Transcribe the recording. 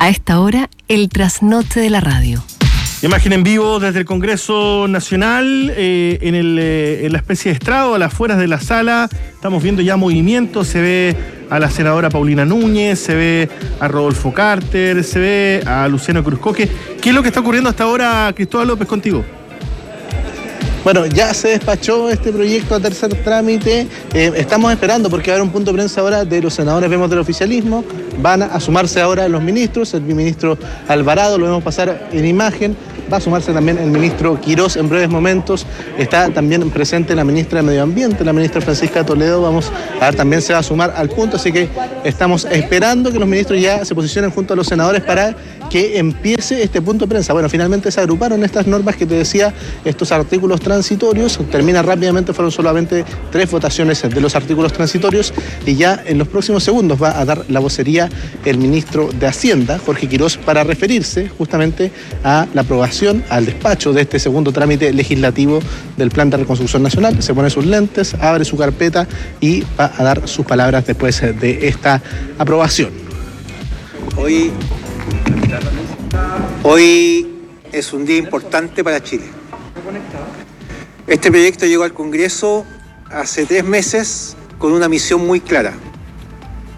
A esta hora, el trasnoche de la radio. Imagen en vivo desde el Congreso Nacional, en la especie de estrado, a las afueras de la sala. Estamos viendo ya movimiento, se ve a la senadora Paulina Núñez, se ve a Rodolfo Carter, se ve a Luciano Cruzcoque. ¿Qué es lo que está ocurriendo hasta ahora, Cristóbal López, contigo? Bueno, ya se despachó este proyecto a tercer trámite. Estamos esperando porque va a haber un punto de prensa ahora de los senadores, vemos, del oficialismo. Van a sumarse ahora los ministros, el ministro Alvarado, lo vemos pasar en imagen. Va a sumarse también el ministro Quirós en breves momentos. Está también presente la ministra de Medio Ambiente, la ministra Francisca Toledo. Vamos a ver, también se va a sumar al punto. Así que estamos esperando que los ministros ya se posicionen junto a los senadores para que empiece este punto de prensa. Bueno, finalmente se agruparon estas normas que te decía, estos artículos transitorios. Termina rápidamente, fueron solamente 3 votaciones de los artículos transitorios y ya en los próximos segundos va a dar la vocería el ministro de Hacienda, Jorge Quirós, para referirse justamente a la aprobación, al despacho de este segundo trámite legislativo del Plan de Reconstrucción Nacional. Se pone sus lentes, abre su carpeta y va a dar sus palabras después de esta aprobación. Hoy es un día importante para Chile. Este proyecto llegó al Congreso hace 3 meses con una misión muy clara: